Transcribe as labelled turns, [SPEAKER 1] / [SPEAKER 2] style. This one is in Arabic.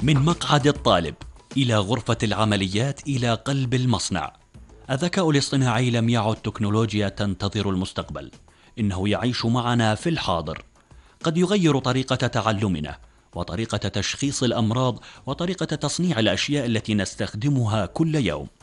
[SPEAKER 1] من مقعد الطالب إلى غرفة العمليات إلى قلب المصنع، الذكاء الاصطناعي لم يعد تكنولوجيا تنتظر المستقبل، إنه يعيش معنا في الحاضر. قد يغير طريقة تعلمنا وطريقة تشخيص الأمراض وطريقة تصنيع الأشياء التي نستخدمها كل يوم.